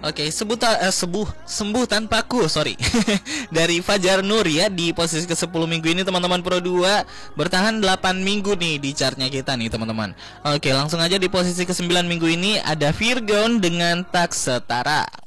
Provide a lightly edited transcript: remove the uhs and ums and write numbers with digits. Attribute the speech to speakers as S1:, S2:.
S1: Oke, sembuh tanpaku, sorry. Dari Fajar Nur ya, di posisi ke-10 minggu ini teman-teman Pro 2 bertahan 8 minggu nih di chartnya kita nih teman-teman. Oke, langsung aja di posisi ke-9 minggu ini ada Virgon dengan Tak Setara.